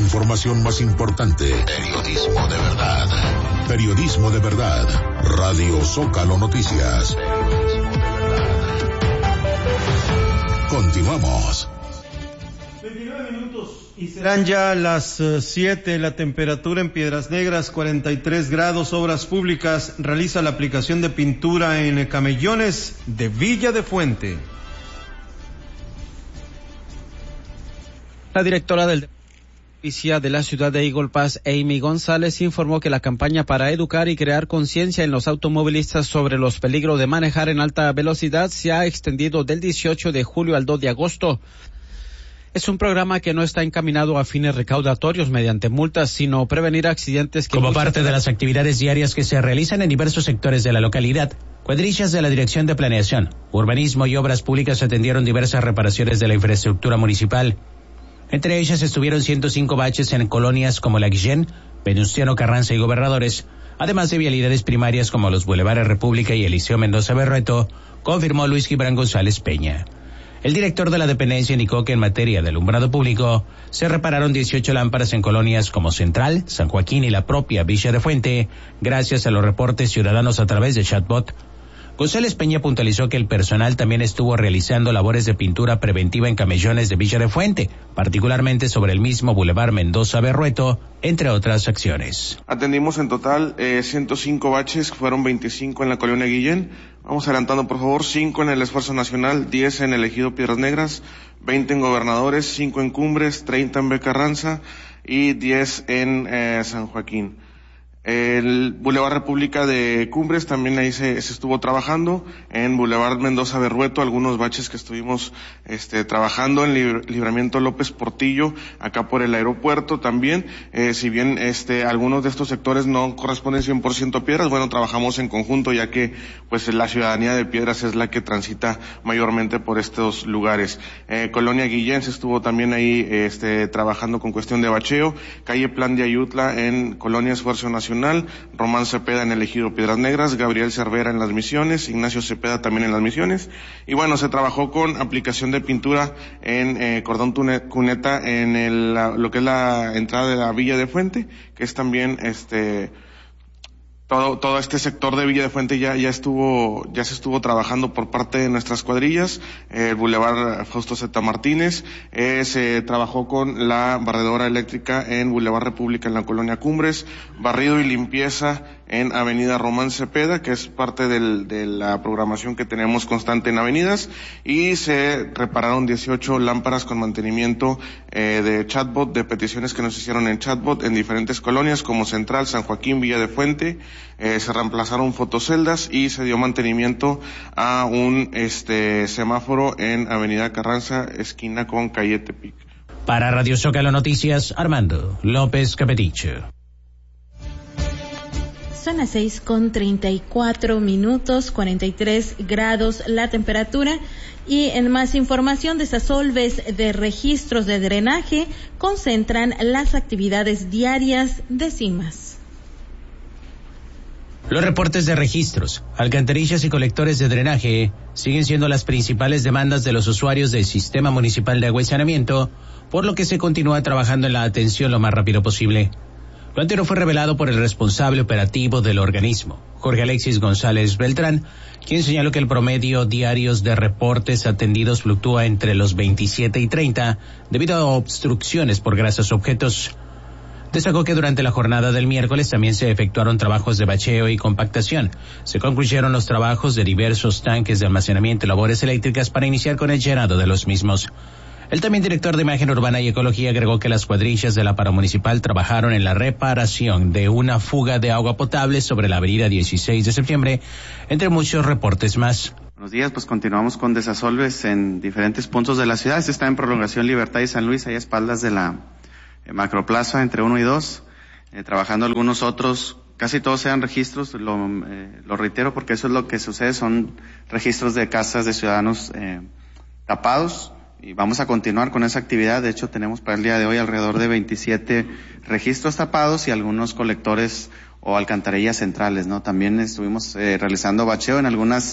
información más importante. Periodismo de verdad. Periodismo de verdad. Radio Zócalo Noticias. Continuamos. 29 minutos y serán ya las 7. La temperatura en Piedras Negras, 43 grados. Obras Públicas realiza la aplicación de pintura en camellones de Villa de Fuente. La directora del Policía de la ciudad de Eagle Pass, Amy González, informó que la campaña para educar y crear conciencia en los automovilistas sobre los peligros de manejar en alta velocidad se ha extendido del 18 de julio al 2 de agosto. Es un programa que no está encaminado a fines recaudatorios mediante multas, sino prevenir accidentes que... Como parte de las actividades diarias que se realizan en diversos sectores de la localidad, cuadrillas de la Dirección de Planeación, Urbanismo y Obras Públicas atendieron diversas reparaciones de la infraestructura municipal. Entre ellas estuvieron 105 baches en colonias como La Guillén, Venustiano Carranza y Gobernadores, además de vialidades primarias como los Bulevares República y Eliseo Mendoza Berrueto, confirmó Luis Gibran González Peña. El director de la dependencia indicó que en materia de alumbrado público se repararon 18 lámparas en colonias como Central, San Joaquín y la propia Villa de Fuente, gracias a los reportes ciudadanos a través de chatbot. González Peña puntualizó que el personal también estuvo realizando labores de pintura preventiva en camellones de Villa de Fuente, particularmente sobre el mismo Boulevard Mendoza Berrueto, entre otras acciones. Atendimos en total 105 baches, fueron 25 en la colonia Guillén. Vamos adelantando, por favor, 5 en el Esfuerzo Nacional, 10 en el Ejido Piedras Negras, 20 en Gobernadores, 5 en Cumbres, 30 en B. Carranza y 10 en San Joaquín. El Boulevard República de Cumbres también ahí se estuvo trabajando. En Boulevard Mendoza Berrueto algunos baches que estuvimos trabajando. En Libramiento López Portillo, acá por el aeropuerto también. Si bien algunos de estos sectores no corresponden 100% a Piedras, bueno, trabajamos en conjunto, ya que pues la ciudadanía de Piedras es la que transita mayormente por estos lugares. Colonia Guillén se estuvo también ahí trabajando con cuestión de bacheo. Calle Plan de Ayutla en Colonia Esfuerzo Nacional, Román Cepeda en el Ejido Piedras Negras, Gabriel Cervera en Las Misiones, Ignacio Cepeda también en Las Misiones. Y bueno, se trabajó con aplicación de pintura en Cordón Cuneta en lo que es la entrada de la Villa de Fuente, que es también todo este sector de Villa de Fuente ya se estuvo trabajando por parte de nuestras cuadrillas. El Boulevard Fausto Z. Martínez, se trabajó con la barredora eléctrica en Boulevard República en la colonia Cumbres, barrido y limpieza en Avenida Román Cepeda, que es parte de la programación que tenemos constante en avenidas, y se repararon 18 lámparas con mantenimiento de chatbot, de peticiones que nos hicieron en chatbot en diferentes colonias como Central, San Joaquín, Villa de Fuente. Se reemplazaron fotoceldas y se dio mantenimiento a un semáforo en Avenida Carranza, esquina con calle Tepic. Para Radio Zócalo Noticias, Armando López Capeticho. Son las 6:34, 43 grados la temperatura. Y en más información, desasolves de registros de drenaje concentran las actividades diarias de CIMAS. Los reportes de registros, alcantarillas y colectores de drenaje siguen siendo las principales demandas de los usuarios del Sistema Municipal de Agua y Saneamiento, por lo que se continúa trabajando en la atención lo más rápido posible. Lo anterior fue revelado por el responsable operativo del organismo, Jorge Alexis González Beltrán, quien señaló que el promedio diarios de reportes atendidos fluctúa entre los 27 y 30 debido a obstrucciones por grasas objetos. Destacó que durante la jornada del miércoles también se efectuaron trabajos de bacheo y compactación. Se concluyeron los trabajos de diversos tanques de almacenamiento y labores eléctricas para iniciar con el llenado de los mismos. El también director de Imagen Urbana y Ecología agregó que las cuadrillas de la Paramunicipal trabajaron en la reparación de una fuga de agua potable sobre la avenida 16 de septiembre, entre muchos reportes más. Buenos días, pues continuamos con desasolves en diferentes puntos de la ciudad. Este está en Prolongación Libertad y San Luis, ahí a espaldas de la Macroplaza entre 1 y 2, trabajando algunos otros, casi todos sean registros, lo reitero porque eso es lo que sucede, son registros de casas de ciudadanos tapados. Y vamos a continuar con esa actividad. De hecho, tenemos para el día de hoy alrededor de 27 registros tapados y algunos colectores o alcantarillas centrales, ¿no? También estuvimos realizando bacheo en algunas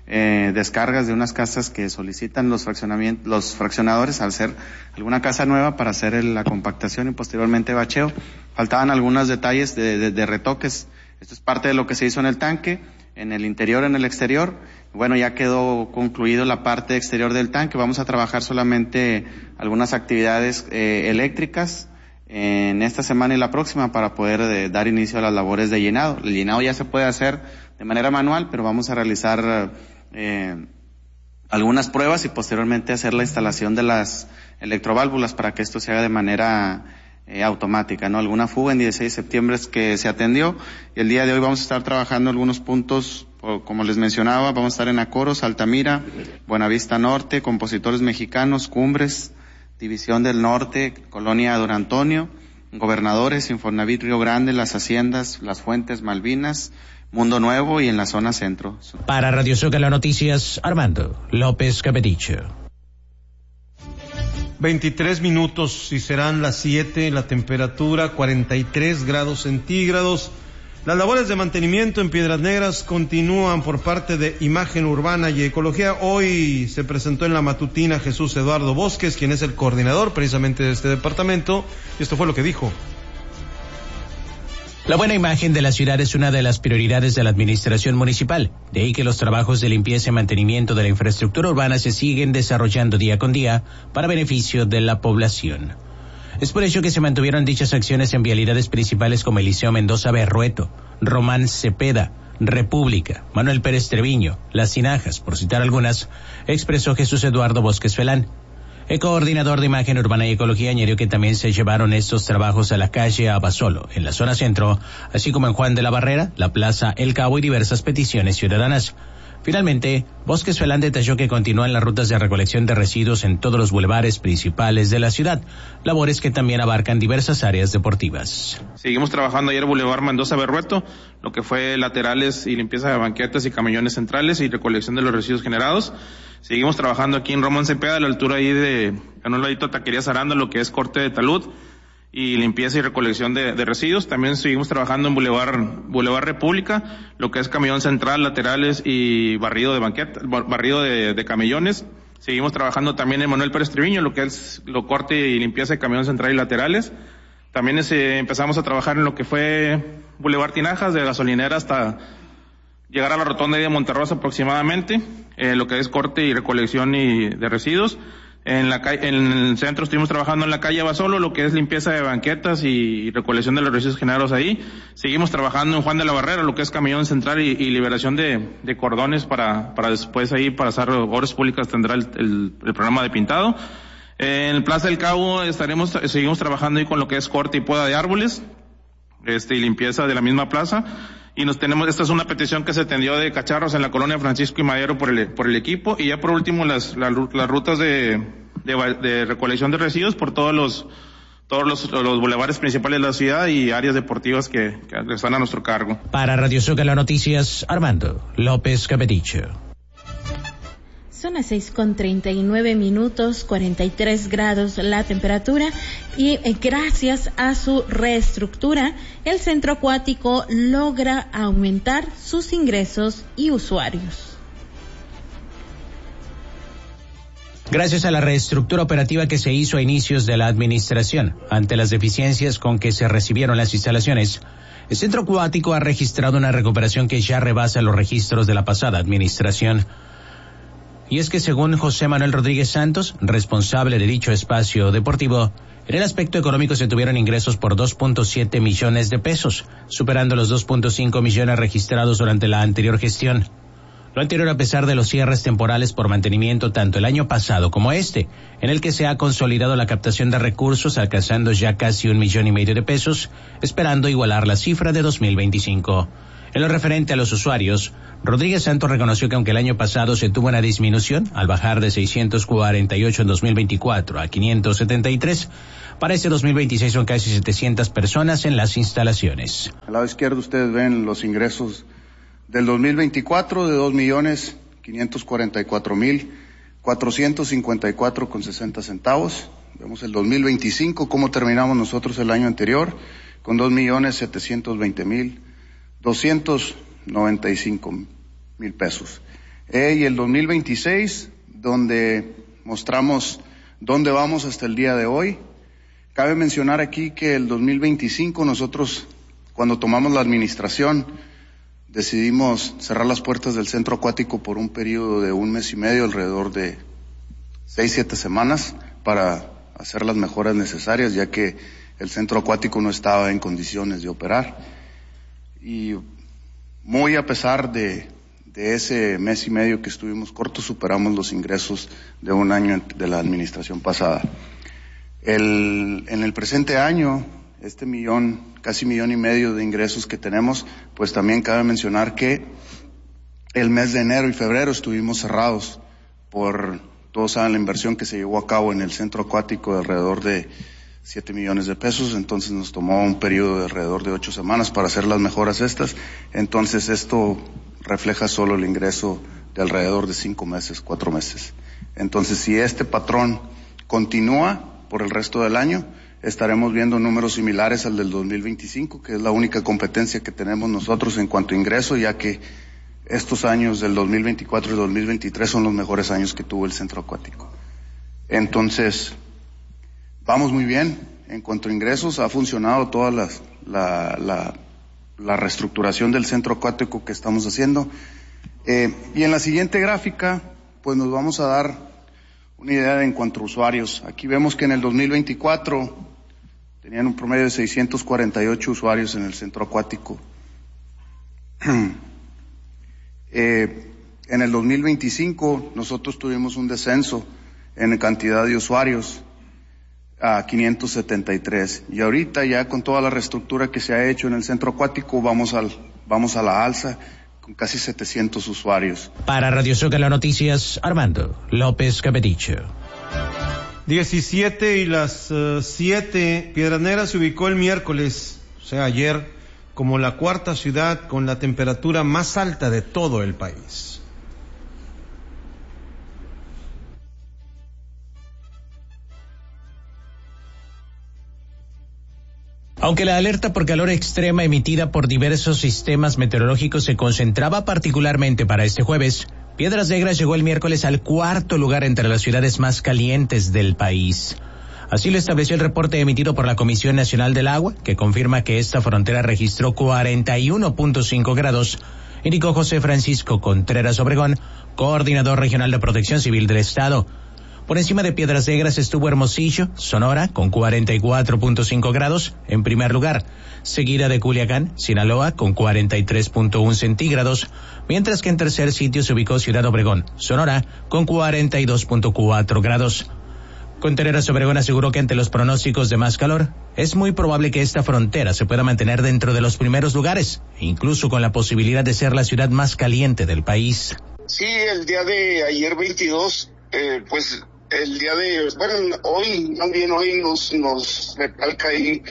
descargas de unas casas que solicitan los fraccionadores al ser alguna casa nueva para hacer la compactación y posteriormente bacheo. Faltaban algunos detalles de retoques. Esto es parte de lo que se hizo en el tanque, en el interior, en el exterior. Bueno, ya quedó concluido la parte exterior del tanque. Vamos a trabajar solamente algunas actividades eléctricas en esta semana y la próxima para poder dar inicio a las labores de llenado. El llenado ya se puede hacer de manera manual, pero vamos a realizar algunas pruebas y posteriormente hacer la instalación de las electroválvulas para que esto se haga de manera automática, ¿no? Alguna fuga en 16 de septiembre es que se atendió y el día de hoy vamos a estar trabajando algunos puntos, como les mencionaba, vamos a estar en Acoros, Altamira, Buenavista Norte, Compositores Mexicanos, Cumbres, División del Norte, Colonia Don Antonio, Gobernadores, Infonavit Río Grande, Las Haciendas, Las Fuentes, Malvinas, Mundo Nuevo y en la zona centro. Para Radio Zócalo Noticias, Armando López Capedicho. 23 minutos y serán las 7, la temperatura 43 grados centígrados. Las labores de mantenimiento en Piedras Negras continúan por parte de Imagen Urbana y Ecología. Hoy se presentó en la matutina Jesús Eduardo Bosques, quien es el coordinador precisamente de este departamento, y esto fue lo que dijo. La buena imagen de la ciudad es una de las prioridades de la administración municipal, de ahí que los trabajos de limpieza y mantenimiento de la infraestructura urbana se siguen desarrollando día con día para beneficio de la población. Es por ello que se mantuvieron dichas acciones en vialidades principales como Eliseo Mendoza Berrueto, Román Cepeda, República, Manuel Pérez Treviño, Las Tinajas, por citar algunas, expresó Jesús Eduardo Bosques Felán. El coordinador de Imagen Urbana y Ecología añadió que también se llevaron estos trabajos a la calle Abasolo, en la zona centro, así como en Juan de la Barrera, la Plaza El Cabo y diversas peticiones ciudadanas. Finalmente, Bosques Felán detalló que continúan las rutas de recolección de residuos en todos los bulevares principales de la ciudad, labores que también abarcan diversas áreas deportivas. Seguimos trabajando ayer Boulevard Mendoza Berrueto, lo que fue laterales y limpieza de banquetas y camellones centrales y recolección de los residuos generados. Seguimos trabajando aquí en Román Cepeda, a la altura ahí en un ladito de Taquería Saranda, lo que es corte de talud y limpieza y recolección de residuos. También seguimos trabajando en Boulevard República, lo que es camión central, laterales y barrido de banquetas, barrido de camellones. Seguimos trabajando también en Manuel Pérez Treviño, lo que es lo corte y limpieza de camión central y laterales. También empezamos a trabajar en lo que fue Boulevard Tinajas, de gasolinera hasta llegar a la rotonda de Monterrosa aproximadamente, lo que es corte y recolección de residuos. En el centro estuvimos trabajando en la calle Abasolo, lo que es limpieza de banquetas y recolección de los residuos generados ahí. Seguimos trabajando en Juan de la Barrera, lo que es camión central y liberación de cordones para después ahí, para hacer obras públicas, tendrá el programa de pintado. En Plaza del Cabo seguimos trabajando ahí con lo que es corte y poda de árboles, y limpieza de la misma plaza. Y esta es una petición que se atendió de cacharros en la colonia Francisco y Madero por el equipo. Y ya por último las rutas de recolección de residuos por todos los bulevares principales de la ciudad y áreas deportivas que están a nuestro cargo. Para Radio Zócalo Noticias, Armando López Capedicho. Son las 6:39, 43 grados la temperatura y gracias a su reestructura, el centro acuático logra aumentar sus ingresos y usuarios. Gracias a la reestructura operativa que se hizo a inicios de la administración, ante las deficiencias con que se recibieron las instalaciones, el centro acuático ha registrado una recuperación que ya rebasa los registros de la pasada administración. Y es que según José Manuel Rodríguez Santos, responsable de dicho espacio deportivo, en el aspecto económico se tuvieron ingresos por 2.7 millones de pesos, superando los 2.5 millones registrados durante la anterior gestión. Lo anterior a pesar de los cierres temporales por mantenimiento tanto el año pasado como este, en el que se ha consolidado la captación de recursos alcanzando ya casi 1,5 millones de pesos, esperando igualar la cifra de 2025. En lo referente a los usuarios, Rodríguez Santos reconoció que aunque el año pasado se tuvo una disminución, al bajar de 648 en 2024 a 573, para este 2026 son casi 700 personas en las instalaciones. Al lado izquierdo ustedes ven los ingresos del 2024 de 2.544.454,60 centavos. Vemos el 2025, cómo terminamos nosotros el año anterior, con 2.720.295.000 pesos. y el 2026, donde mostramos dónde vamos hasta el día de hoy. Cabe mencionar aquí que el 2025 nosotros, cuando tomamos la administración, decidimos cerrar las puertas del centro acuático por un periodo de 1 mes y medio, alrededor de 6-7 semanas, para hacer las mejoras necesarias, ya que el centro acuático no estaba en condiciones de operar. Y muy a pesar de ese mes y medio que estuvimos cortos, superamos los ingresos de un año de la administración pasada. En el presente año, casi 1,5 millones de ingresos que tenemos, pues también cabe mencionar que el mes de enero y febrero estuvimos cerrados todos saben la inversión que se llevó a cabo en el centro acuático de alrededor de 7 millones de pesos, entonces nos tomó un periodo de alrededor de 8 semanas para hacer las mejoras estas, entonces esto refleja solo el ingreso de alrededor de 5 meses, 4 meses. Entonces, si este patrón continúa por el resto del año, estaremos viendo números similares al del 2025, que es la única competencia que tenemos nosotros en cuanto a ingreso, ya que estos años del 2024 y 2023 son los mejores años que tuvo el centro acuático. Entonces, vamos muy bien en cuanto a ingresos, ha funcionado toda la reestructuración del centro acuático que estamos haciendo. Y en la siguiente gráfica, pues nos vamos a dar una idea en cuanto a usuarios. Aquí vemos que en el 2024 tenían un promedio de 648 usuarios en el centro acuático. En el 2025 nosotros tuvimos un descenso en cantidad de usuarios a 573 y ahorita ya con toda la reestructura que se ha hecho en el centro acuático vamos a la alza con casi 700 usuarios. Para Radio Zócalo Noticias, Armando López Capeticho. 17 y las 7, Piedras Negras se ubicó el miércoles, o sea ayer, como la cuarta ciudad con la temperatura más alta de todo el país. Aunque la alerta por calor extrema emitida por diversos sistemas meteorológicos se concentraba particularmente para este jueves, Piedras Negras llegó el miércoles al 4º lugar entre las ciudades más calientes del país. Así lo estableció el reporte emitido por la Comisión Nacional del Agua, que confirma que esta frontera registró 41.5 grados, indicó José Francisco Contreras Obregón, coordinador regional de Protección Civil del Estado. Por encima de Piedras Negras estuvo Hermosillo, Sonora, con 44.5 grados, en primer lugar, seguida de Culiacán, Sinaloa, con 43.1 centígrados, mientras que en tercer sitio se ubicó Ciudad Obregón, Sonora, con 42.4 grados. Contreras Obregón aseguró que ante los pronósticos de más calor, es muy probable que esta frontera se pueda mantener dentro de los primeros lugares, incluso con la posibilidad de ser la ciudad más caliente del país. Sí, el día de ayer 22, pues el día de, hoy nos recalca ahí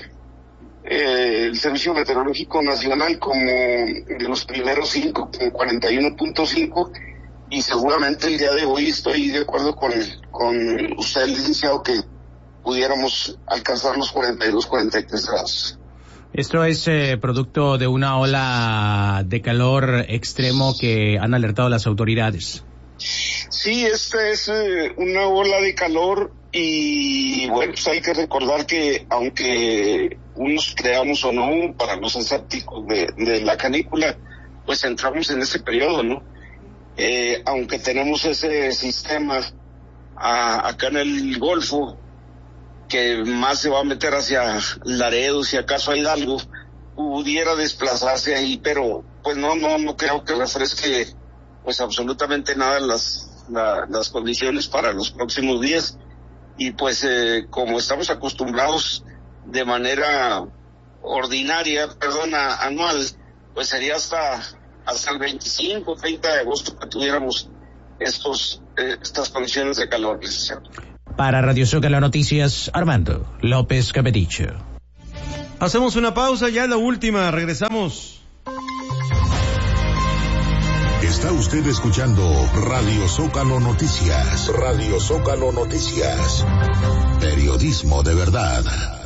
el Servicio Meteorológico Nacional como de los primeros 5, con 41.5, y seguramente el día de hoy estoy de acuerdo con usted, licenciado, que pudiéramos alcanzar los 42, 43 grados. Esto es producto de una ola de calor extremo que han alertado las autoridades. Sí, esta es una ola de calor y bueno, pues hay que recordar que aunque unos creamos o no, para los escépticos de la canícula, pues entramos en ese periodo, ¿no? Aunque tenemos ese sistema acá en el Golfo, que más se va a meter hacia Laredo, si acaso a Hidalgo, pudiera desplazarse ahí, pero pues no creo que refresque pues absolutamente nada las condiciones para los próximos días. Y pues como estamos acostumbrados de manera anual, pues sería hasta el 25, 30 de agosto que tuviéramos estas condiciones de calor, licenciado. Para Radio Zócalo Noticias, Armando López Capeticho. Hacemos una pausa, ya la última, regresamos. Está usted escuchando Radio Zócalo Noticias. Radio Zócalo Noticias. Periodismo de verdad.